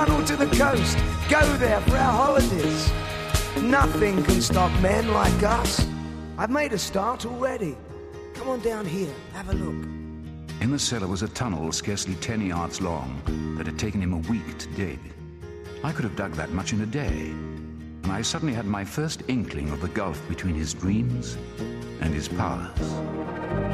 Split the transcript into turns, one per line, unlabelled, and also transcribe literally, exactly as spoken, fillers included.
Tunnel to the coast, go there for our holidays. Nothing can stop men like us. I've made a start already. Come on down here, have a look.
In the cellar was a tunnel scarcely ten yards long that had taken him a week to dig. I could have dug that much in a day, and I suddenly had my first inkling of the gulf between his dreams and his powers.